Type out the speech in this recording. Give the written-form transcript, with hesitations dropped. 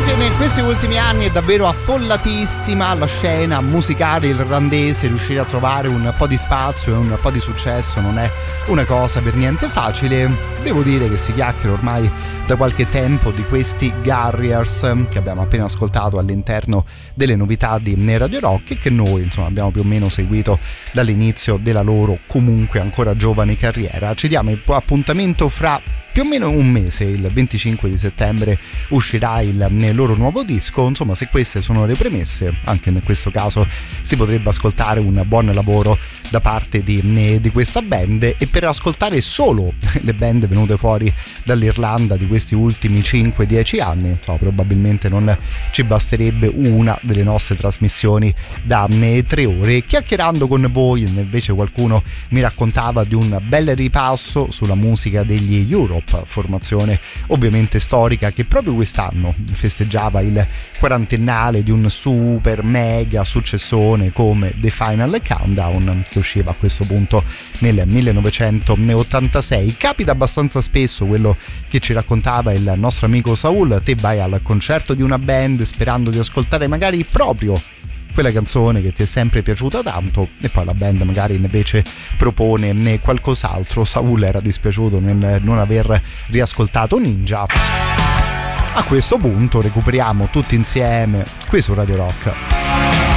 In questi ultimi anni è davvero affollatissima la scena musicale irlandese. Riuscire a trovare un po' di spazio e un po' di successo non è una cosa per niente facile. Devo dire che si chiacchiera ormai da qualche tempo di questi Garriers che abbiamo appena ascoltato all'interno delle novità di Radio Rock e che noi insomma abbiamo più o meno seguito dall'inizio della loro comunque ancora giovane carriera. Ci diamo appuntamento fra più o meno un mese, il 25 di settembre uscirà il loro nuovo disco. Insomma, se queste sono le premesse, anche in questo caso si potrebbe ascoltare un buon lavoro da parte di questa band. E per ascoltare solo le band venute fuori dall'Irlanda di questi ultimi 5-10 anni, probabilmente non ci basterebbe una delle nostre trasmissioni da 3 ore. Chiacchierando con voi invece qualcuno mi raccontava di un bel ripasso sulla musica degli Europe, formazione ovviamente storica che proprio quest'anno festeggiava il quarantennale di un super mega successone come The Final Countdown, che usciva a questo punto nel 1986. Capita abbastanza spesso quello che ci raccontava il nostro amico Saul: te vai al concerto di una band sperando di ascoltare magari proprio quella canzone che ti è sempre piaciuta tanto e poi la band magari invece propone qualcos'altro. Saul era dispiaciuto nel non aver riascoltato Ninja. A questo punto recuperiamo tutti insieme qui su Radio Rock.